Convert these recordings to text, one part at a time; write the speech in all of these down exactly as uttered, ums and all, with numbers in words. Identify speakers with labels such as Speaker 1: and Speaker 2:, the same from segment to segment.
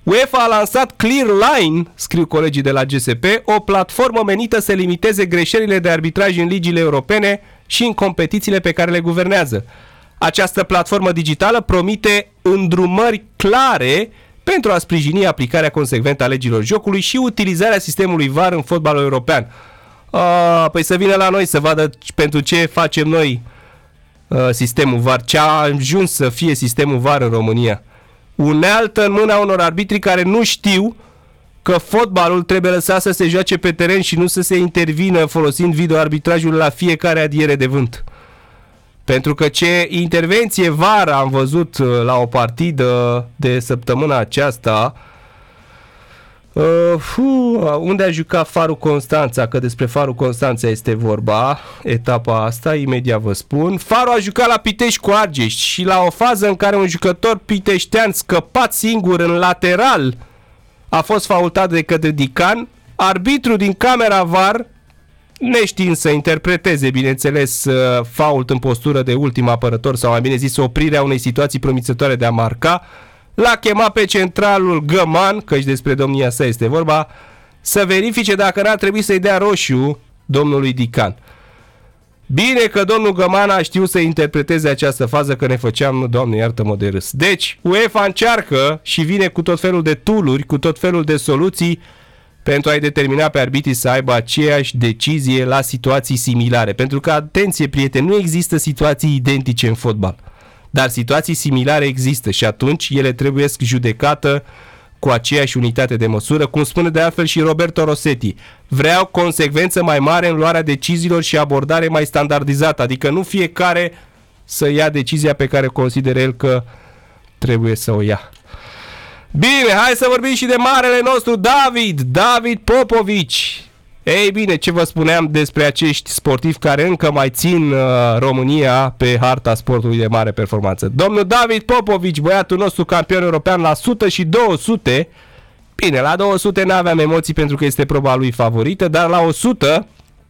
Speaker 1: UEFA a lansat Clear Line, scriu colegii de la G S P, o platformă menită să limiteze greșelile de arbitraj în ligile europene și în competițiile pe care le guvernează. Această platformă digitală promite îndrumări clare pentru a sprijini aplicarea consecventă a legilor jocului și utilizarea sistemului V A R în fotbalul european. A, păi să vină la noi să vadă pentru ce facem noi a, sistemul V A R, ce a ajuns să fie sistemul V A R în România. Unealtă în mâna unor arbitri care nu știu că fotbalul trebuie lăsat să se joace pe teren și nu să se intervină folosind videoarbitrajul la fiecare adiere de vânt. Pentru că ce intervenție V A R am văzut la o partidă de săptămâna aceasta, uh, uh, unde a jucat Farul Constanța, că despre Farul Constanța este vorba, etapa asta, imediat vă spun. Farul a jucat la Pitești cu Argeș și la o fază în care un jucător piteștean scăpat singur în lateral a fost faultat de către Dican, arbitrul din camera V A R, neștiind să interpreteze, bineînțeles, fault în postură de ultim apărător sau mai bine zis oprirea unei situații promițătoare de a marca, l-a chemat pe centralul Găman, căci despre domnia sa este vorba, să verifice dacă n-ar trebui să-i dea roșu domnului Dican. Bine că domnul Găman a știut să interpreteze această fază, că ne făceam, Doamne iartă-mă, de râs. Deci, UEFA încearcă și vine cu tot felul de tool-uri, cu tot felul de soluții pentru a-i determina pe arbitrii să aibă aceeași decizie la situații similare. Pentru că, atenție prieteni, nu există situații identice în fotbal, dar situații similare există și atunci ele trebuie judecată cu aceeași unitate de măsură, cum spune de altfel și Roberto Rossetti. Vreau consecvență mai mare în luarea deciziilor și abordare mai standardizată, adică nu fiecare să ia decizia pe care consideră el că trebuie să o ia. Bine, hai să vorbim și de marele nostru David, David Popovici. Ei bine, ce vă spuneam despre acești sportivi care încă mai țin uh, România pe harta sportului de mare performanță. Domnul David Popovici, băiatul nostru campion european la o sută și două sute. Bine, la două sute n-aveam emoții pentru că este proba lui favorită, dar la o sută,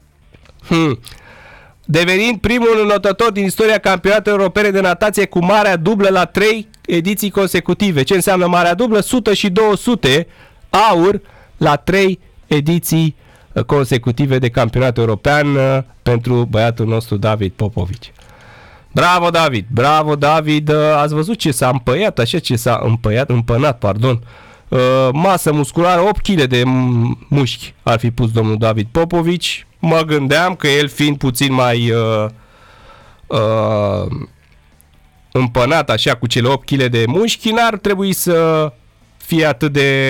Speaker 1: hmm, devenind primul înotător din istoria campionatelor europene de natație cu marea dublă la trei ediții consecutive. Ce înseamnă marea dublă? o sută și două sute, aur la trei ediții consecutive de campionat european pentru băiatul nostru David Popovici. Bravo David, bravo David, ați văzut ce s-a împăiat, așa ce s-a împăiat, împănat, pardon, masă musculară, opt kilograme de mușchi ar fi pus domnul David Popovici. Mă gândeam că el fiind puțin mai uh, uh, împănat așa cu cele opt kilograme de mușchi, n-ar trebui să fie atât de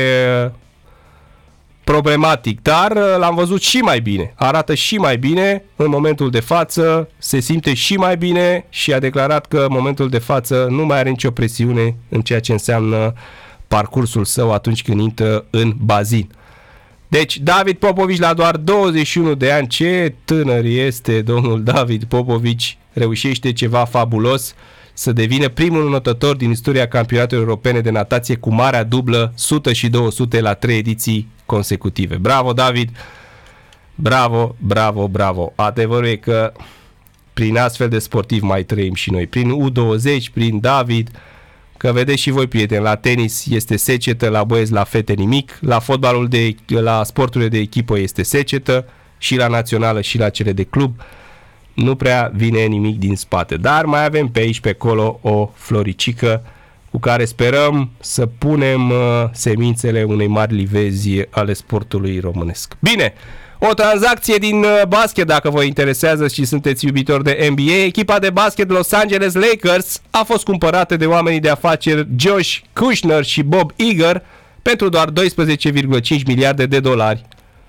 Speaker 1: problematic, dar l-am văzut și mai bine, arată și mai bine în momentul de față, se simte și mai bine și a declarat că în momentul de față nu mai are nicio presiune în ceea ce înseamnă parcursul său atunci când intră în bazin. Deci David Popovici la doar douăzeci și unu de ani, ce tânăr este domnul David Popovici, reușește ceva fabulos, să devină primul înotător din istoria campionatelor europene de natație cu marea dublă o sută și două sute la trei ediții consecutive. Bravo David, bravo, bravo, bravo. Adevărul e că prin astfel de sportivi mai trăim și noi, prin U douăzeci, prin David, că vedeți și voi prieteni, la tenis este secetă, la băieți, la fete nimic, la fotbalul de, la sporturile de echipă este secetă, și la națională și la cele de club nu prea vine nimic din spate, dar mai avem pe aici pe acolo o floricică cu care sperăm să punem uh, semințele unei mari livezi ale sportului românesc. Bine, o tranzacție din uh, basket, dacă vă interesează și sunteți iubitori de N B A, echipa de basket Los Angeles Lakers a fost cumpărată de oamenii de afaceri Josh Kushner și Bob Iger pentru doar doisprezece virgulă cinci miliarde de dolari.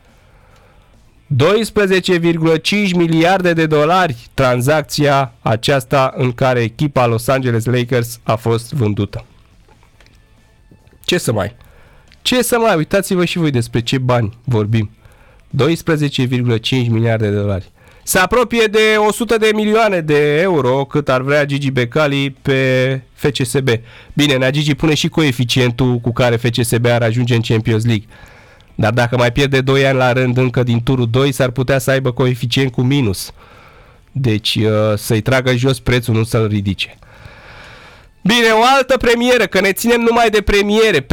Speaker 1: doisprezece virgulă cinci miliarde de dolari tranzacția aceasta în care echipa Los Angeles Lakers a fost vândută. Ce să mai? Ce să mai? Uitați-vă și voi despre ce bani vorbim. doisprezece virgulă cinci miliarde de dolari. Se apropie de o sută de milioane de euro cât ar vrea Gigi Becali pe F C S B. Bine, Nea Gigi pune și coeficientul cu care F C S B ar ajunge în Champions League. Dar dacă mai pierde doi ani la rând încă din turul doi, s-ar putea să aibă coeficient cu minus. Deci să-i tragă jos prețul, nu să-l ridice. Bine, o altă premieră, că ne ținem numai de premiere.